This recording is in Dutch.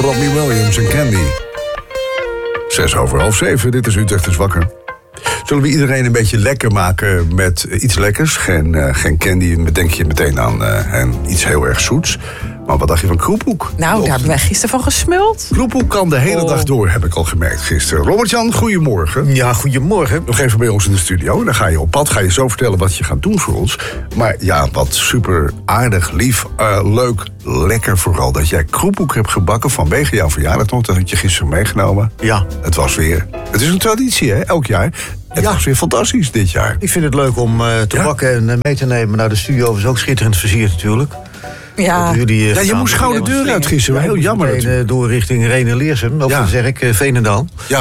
Robbie Williams en Candy. 6:06, dit is Utrecht is wakker. Zullen we iedereen een beetje lekker maken met iets lekkers? Geen candy, denk je meteen aan en iets heel erg zoets. Maar wat dacht je van kroephoek? Nou, daar hebben wij gisteren van gesmuld. Kroephoek kan de hele dag door, heb ik al gemerkt gisteren. Robert-Jan, goedemorgen. Ja, goedemorgen. Nog even bij ons in de studio. Dan ga je op pad, ga je zo vertellen wat je gaat doen voor ons. Maar ja, wat super aardig, lief, leuk, lekker vooral. Dat jij kroephoek hebt gebakken vanwege jouw verjaardag nog. Dat had je gisteren meegenomen. Ja. Het is een traditie, hè, elk jaar. Het was weer fantastisch dit jaar. Ik vind het leuk om te bakken en mee te nemen naar de studio. Dat is ook schitterend versierd natuurlijk. Ja, Je moest gauw de deur uit gisteren. Heel jammer natuurlijk. Door richting Renen Leersum, of dan zeg ik Veenendaal. Ja,